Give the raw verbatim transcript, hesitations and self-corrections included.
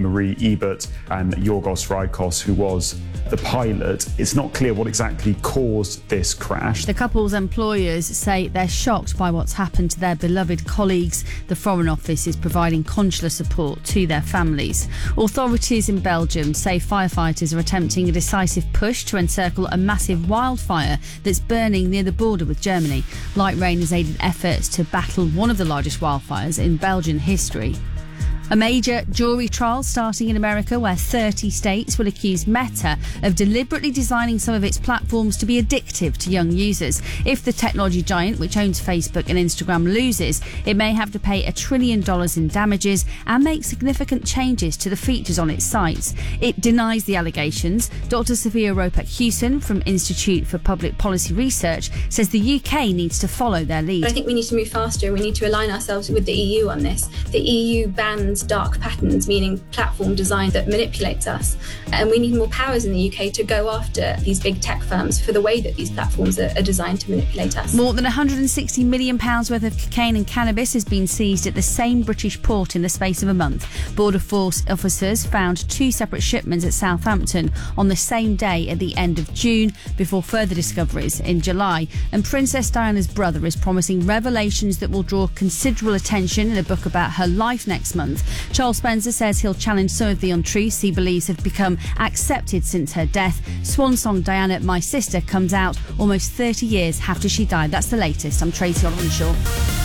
Marie Ebert and Yorgos Rykos, who was the pilot. It's not clear what exactly caused this crash. The couple's employers say they're shocked by what's happened to their beloved colleagues. The Foreign Office is providing consular support to their families. Authorities in Belgium say firefighters are attempting a decisive push to encircle a massive wildfire that's burning near the border with Germany. Light rain has aided efforts to battle one of the largest wildfires in Belgian history. A major jury trial starting in America where thirty states will accuse Meta of deliberately designing some of its platforms to be addictive to young users. If the technology giant, which owns Facebook and Instagram, loses, it may have to pay a trillion dollars in damages and make significant changes to the features on its sites. It denies the allegations. Doctor Sophia Ropac-Hewson from Institute for Public Policy Research says the U K needs to follow their lead. I think we need to move faster. We need to align ourselves with the E U on this. The E U bans dark patterns, meaning platform design that manipulates us. And we need more powers in the U K to go after these big tech firms for the way that these platforms are, are designed to manipulate us. More than one hundred sixty million pounds worth of cocaine and cannabis has been seized at the same British port in the space of a month. Border Force officers found two separate shipments at Southampton on the same day at the end of June, before further discoveries in July. And Princess Diana's brother is promising revelations that will draw considerable attention in a book about her life next month. Charles Spencer says he'll challenge some of the untruths he believes have become accepted since her death. Swan song Diana, My Sister comes out almost thirty years after she died. That's the latest. I'm Tracy Olinshaw.